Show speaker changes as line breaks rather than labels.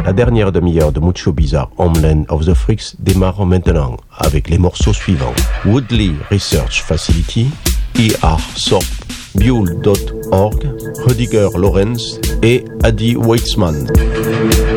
La dernière demi-heure de Mucho Bizarre Homeland of the Freaks démarre maintenant avec les morceaux suivants. Woodley Research Facility, ER-SORP, Buell.org, Rudiger Lawrence et Adi Weitzman.